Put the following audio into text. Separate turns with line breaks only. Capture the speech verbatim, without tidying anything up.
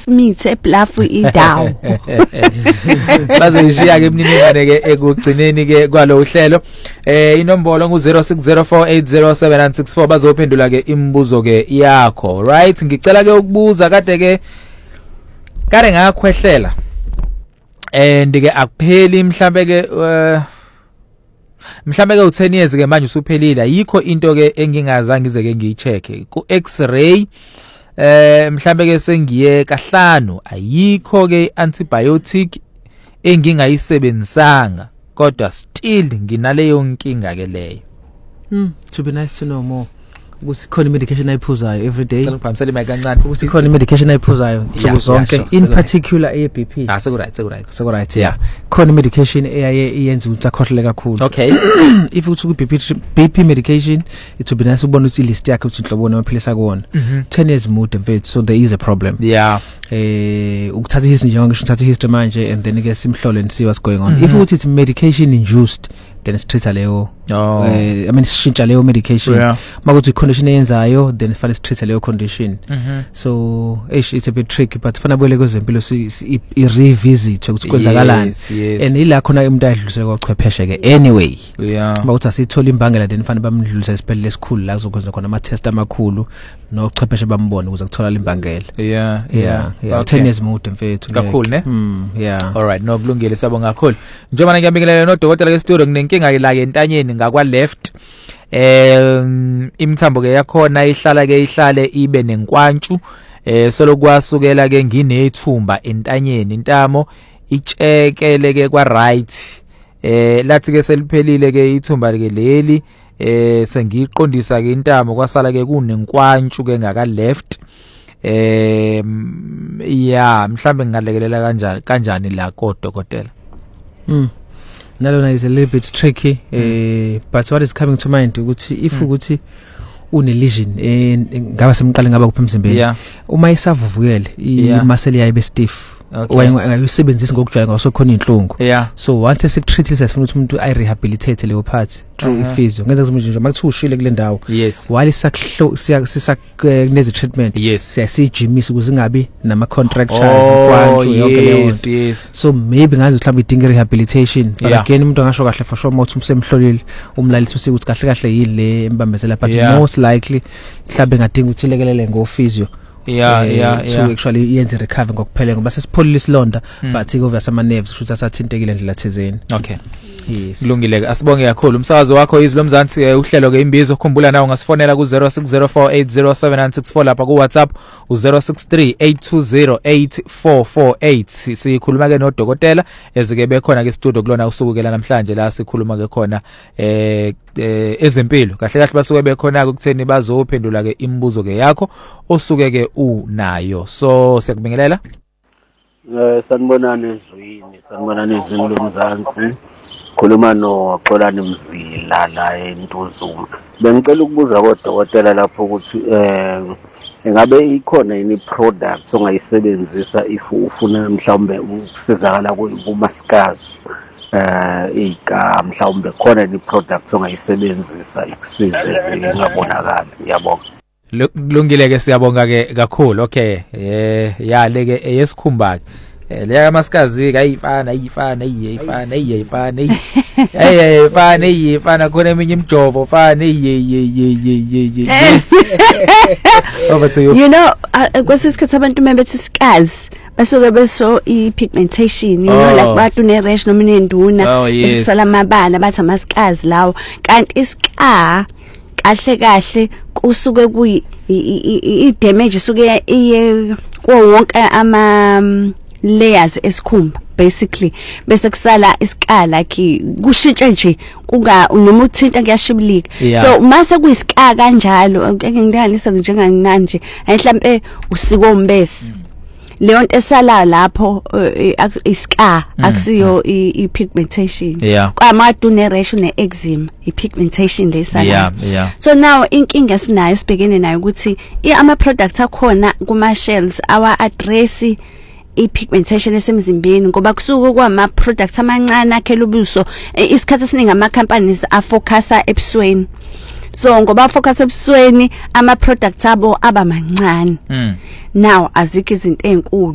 meet eblafu idawo
bazoyishiya ke imininingwane ke ekugcineni ke kwalo uhlelo eh inombolo ngu zero six zero four eight zero seven nine six four bazophendula ke imibuzo ke yakho right ngicela ke ukubuza kade ke kare ngakhwehlela and ke akupheli mhlambe ke mhlambe ke u ten years ke manje usuphelile ayikho into ke engingazange ngize ke ngiyicheke ku x-ray eh mhlambe ke sengiye kahlanu ayikho ke antibiotic engingayisebenzisanga kodwa still nginaleyo nkinga ke leyo.
Hmm, to be nice to know more. Ukuthi khona medication ayiphuzayo every day.
Ngiphamsela imali kancane
ukuthi khona medication ayiphuzayo nsuku zonke in particular e B P.
Ah seku right seku right
seku right yeah. Khona medication eyaye iyenza ukuthi akhohlele kakhulu.
Okay.
If uthi ku B P B P medication it would be nice ukubona ukuthi list yakhe ukuthi inhlobo namaphilisi akuwona. ten years mude mfethu so there is a problem.
Yeah.
Eh ukuthatha history njengoba ngisho uthatha history manje and then ke simhlole and see what's going on. If uthi it's medication induced then sitreat leyo
oh.
uh, I mean sishintsha leyo medication yeah. Makuthi condition eyenzayo then fanele sitreat leyo condition mm -hmm. So ish, it's a bit tricky but fanele bole kwezempilo si, si i revisit ukuthi kwenzakalani
yes, yes.
And ila khona umuntu ayidlulisele kwachwepheshe ke anyway
yeah.
Makuthi asithola imbangela then fanele bamdlulise esibhedlela esikhulu la kuzokwenza khona ama test amakhulu nochwepheshe bambone ukuze kuthola imbangela
yeah
yeah, yeah. yeah.
Okay.
ten years mude mfethu
kakhulu ne
mm yeah
all right no kulungile sabonga kakhulu njengoba ngiyabingelela no dokotela ke studio nginenkinga ke la ke entanyeni ngakwa left em imthambo ke yakhona ihlala ke ihlale ibe nenkwantshu eh solokwasukela ke nginethumba entanyeni intamo itshekele ke kwa right eh lathi ke seliphelile ke ithumba ke leli eh sengiqondisa ke intamo kwasala ke kunenkwantshu ke ngaka left eh yeah mhlambe ngalekelela kanjani kanjani la kodokotela.
Mm. Nalona is a little bit tricky mm. eh but what is coming to mind ukuthi if ukuthi mm. une lesion eh ngaba semqale ngaba kuphi emzimbeni
yeah.
Uma isavuvukele
yeah.
imuscle yayibe stiff
okay.
Ungayisebenzisa ngokujwayela ngaso khona inhlungu
yeah.
So once esictreat sesifuna ukuthi umuntu ay rehabilitate leyo part through uh-huh. physio ngenza ukuthi nje makuthi ushile kule ndawo
yes.
While isakho siya kuneze treatment
yes.
siyasijimisa ukuze ingabi nama contractures
oh,
kwantu yonke leyo
yes, yes.
So maybe ngazi mhlawumbe idinga rehabilitation but
yeah.
Again umuntu angasho kahle for sure mawuthi umsemhlolile umlalisi ukuthi kahle kahle yile embambezela but
yeah.
Most likely mhlawumbe ngadinga ukuthi lekelele ngo physio
yeah
uh,
yeah
to
yeah.
actually yenze recover ngokuphelele ngoba sesipholile isilonda
mm.
But ikova sama nerves futhi asathintekile ndlela thezeni.
Okay
yes
kulungile asibonge kakhulu umsakazo wakho izilo mzansi uhlelo ke imbizo ukhumbula nawe ngasifonela ku zero six zero four eight zero seven nine six four lapha ku WhatsApp u zero six three eight two zero eight four four eight sikhuluma ke nodokotela ezike bekhona ke studio kulona usukukela namhlanje la sikhuluma ke khona eh ezempilo kahle kahle basuke bekhona ke ukutheni bazophendula ke imibuzo ke yakho osuke ke unayo so siyakubingelela.
Eh sanibonani ezwini sanibonani ezwini lomzansi khuluma no Xolani Mzila la eNtuzuma bengicela ukubuza kodokotela lapho ukuthi eh engabe ikhona yini product ongayisebenzisa if ufuna mhlawumbe ukusizakala kumasikazi eh ika mhlawumbe khona yini product ongayisebenzisa ikusize ngabonakala ngiyabonga.
Kulungile ke siyabonga ke kakhulu okay eh yale ke eyesikhumba eh leya masikazi ke ayifana ayifana ayifana ayifana ayifana ayifana khona eminye imjovo fana ye ye ye ye ye over to you.
You know kwesisikhathi abantu mebethi sikazi basuke beso I pigmentation you know like bathi une rash noma inenduna esisala amabala bathi amasikazi lawo kanti iska kahle kahle kusuke kuyi I damage suke iye wonke ama layers esikhumba basically bese kusala iskala ki kushintshe nje kunga noma uthinta kuyashibilika
yeah.
So mase kuyiska kanjalo ngeke ngidanisa njengananje mhlambe usiko umbese mm. Leyo nto esala lapho iska akusiyo I pigmentation
yeah.
Kwamadu ne rash ne eczema I pigmentation lesala
yeah, yeah.
So now inkinga sinayo sibhekene nayo ukuthi ama products akhona kuma shelves our address I pigmentation esemzimbeni ngoba kusuka kwama products amancane akhela ubuso isikhathi esiningi ama companies afocusa ebusweni so ngoba focus ebusweni ama products abo aba mancane
mm.
Now azikho izinto ezinkulu